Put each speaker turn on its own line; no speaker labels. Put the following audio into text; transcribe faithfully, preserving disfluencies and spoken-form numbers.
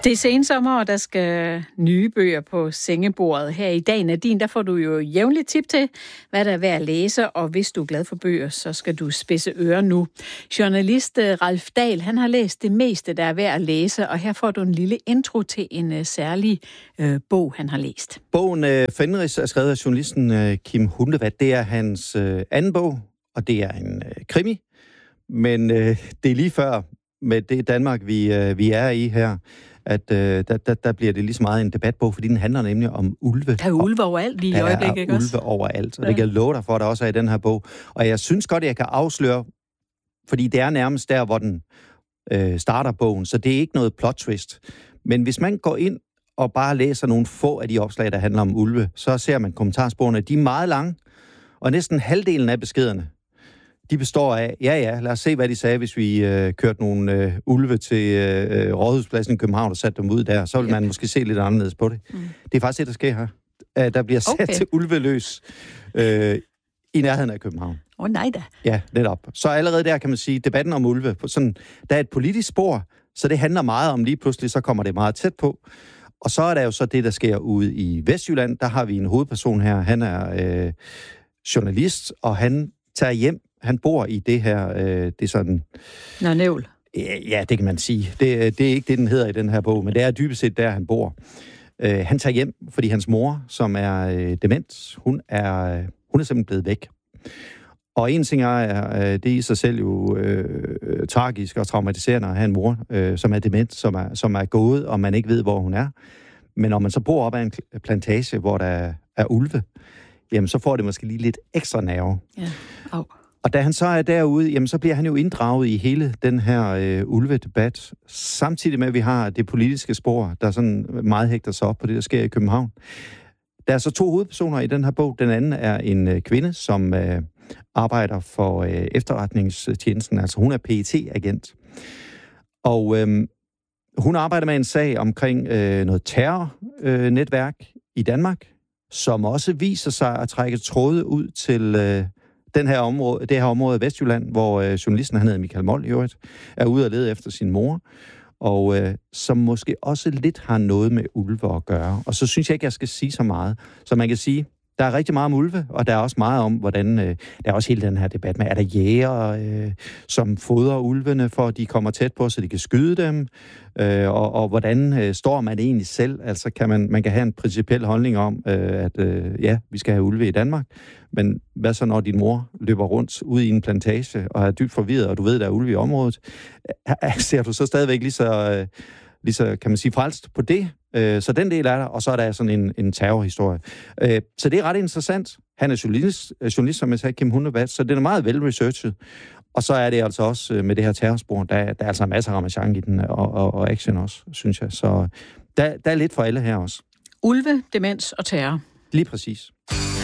Det er sensommer, og der skal nye bøger på sengebordet. Her i dag, Nadine, der får du jo jævnligt tip til, hvad der er værd at læse, og hvis du er glad for bøger, så skal du spidse ører nu. Journalist Ralf Dahl, han har læst det meste, der er værd at læse, og her får du en lille intro til en uh, særlig uh, bog, han har læst.
Bogen uh, Fenris er skrevet af journalisten uh, Kim Hundevad. Det er hans uh, anden bog, og det er en uh, krimi, men uh, det er lige før med det Danmark, vi, uh, vi er i her, at øh, der, der, der bliver det lige så meget en debatbog, fordi den handler nemlig om ulve.
Der er ulve overalt lige i øjeblikket, ikke også?
Der er ulve overalt, og det kan jeg love dig for, at der også er i den her bog. Og jeg synes godt, at jeg kan afsløre, fordi det er nærmest der, hvor den øh, starter bogen, så det er ikke noget plot twist. Men hvis man går ind og bare læser nogle få af de opslag, der handler om ulve, så ser man kommentarsporene. De er meget lange, og næsten halvdelen af beskederne, de består af, ja ja, lad os se, hvad de sagde, hvis vi øh, kørte nogle øh, ulve til øh, Rådhuspladsen i København og satte dem ud der. Så vil man måske se lidt anderledes på det. Mm. Det er faktisk det, der sker her. Uh, der bliver sat okay. til ulveløs øh, i nærheden af København.
Åh oh, nej da.
Ja, netop. Så allerede der kan man sige, debatten om ulve, sådan, der er et politisk spor, så det handler meget om, lige pludselig så kommer det meget tæt på. Og så er der jo så det, der sker ude i Vestjylland. Der har vi en hovedperson her. Han er øh, journalist, og han tager hjem. Han bor i det her, øh, det er sådan...
Nå, nævl.
Ja, det kan man sige. Det, det er ikke det, den hedder i den her bog, men det er dybest set der, han bor. Øh, han tager hjem, fordi hans mor, som er øh, dement, hun er, hun er simpelthen blevet væk. Og en ting er, øh, det er i sig selv jo øh, tragisk og traumatiserende at have en mor, øh, som er dement, som er, som er gået, og man ikke ved, hvor hun er. Men når man så bor op ad en plantage, hvor der er ulve, jamen så får det måske lige lidt ekstra nerve. Ja, au. Og da han så er derude, jamen så bliver han jo inddraget i hele den her øh, ulvedebat, samtidig med, at vi har det politiske spor, der sådan meget hægter sig op på det, der sker i København. Der er så to hovedpersoner i den her bog. Den anden er en øh, kvinde, som øh, arbejder for øh, efterretningstjenesten, altså hun er P E T-agent. Og øh, hun arbejder med en sag omkring øh, noget terrornetværk øh, i Danmark, som også viser sig at trække tråde ud til... Øh, Den her område, det her område af Vestjylland, hvor øh, journalisten, han hedder Michael Moll i øvrigt, er ude og lede efter sin mor, og øh, som måske også lidt har noget med ulve at gøre. Og så synes jeg ikke, jeg skal sige så meget. Så man kan sige, der er rigtig meget om ulve, og der er også meget om, hvordan... Øh, der er også hele den her debat med, er der jæger, øh, som fodrer ulvene, for at de kommer tæt på, så de kan skyde dem? Øh, og, og hvordan øh, står man egentlig selv? Altså, kan man, man kan have en principiel holdning om, øh, at øh, ja, vi skal have ulve i Danmark, men hvad så, når din mor løber rundt ude i en plantage og er dybt forvirret, og du ved, der er ulve i området? Ser du så stadigvæk lige så... Øh, lige så, kan man sige, frelst på det. Så den del er der, og så er der sådan en, en terrorhistorie. Så det er ret interessant. Han er journalist, journalist som jeg sagde, Kim Hundevad, så det er meget vel-researchet. Og så er det altså også med det her terrorspor, der, der er altså masser af ramachan i den, og, og, og action også, synes jeg. Så der, der er lidt for alle her også.
Ulve, demens og terror.
Lige præcis.